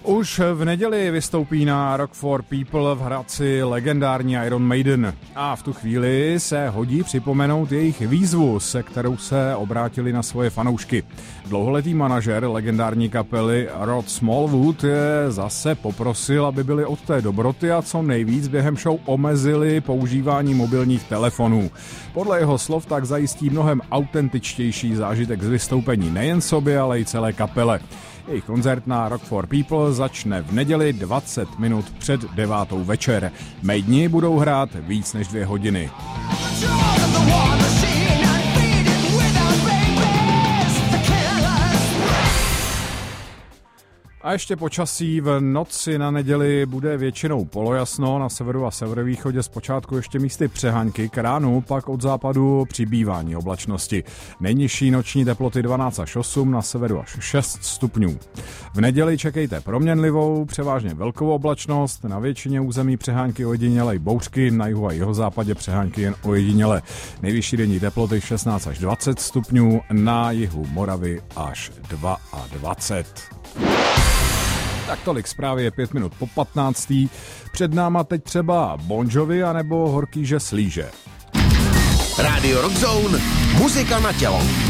Už v neděli vystoupí na Rock for People v Hradci legendární Iron Maiden. A v tu chvíli se hodí připomenout jejich výzvu, se kterou se obrátili na svoje fanoušky. Dlouholetý manažer legendární kapely Rod Smallwood zase poprosil, aby byli od té dobroty a co nejvíc během show omezili používání mobilních telefonů. Podle jeho slov tak zajistí mnohem autentičtější zážitek z vystoupení nejen sobě, ale i celé kapele. Jejich koncert na Rock for People začne v neděli 20 minut před 9. večer. Maideni budou hrát víc než 2 hodiny. A ještě počasí. V noci na neděli bude většinou polojasno, na severu a severovýchodě zpočátku ještě místy přehaňky, k ránu pak od západu přibývání oblačnosti. Nejnižší noční teploty 12 až 8, na severu až 6 stupňů. V neděli čekejte proměnlivou, převážně velkou oblačnost, na většině území přeháňky ojedinělé bouřky, na jihu a jihozápadě přeháňky jen ojediněle. Nejvyšší denní teploty 16 až 20 stupňů, na jihu Moravy až 22. Tak tolik zprávy, je 5 minut po 15. Před náma teď třeba Bon Jovi anebo Horký že slíže. Rádio Rock Zone, muzika na tělo.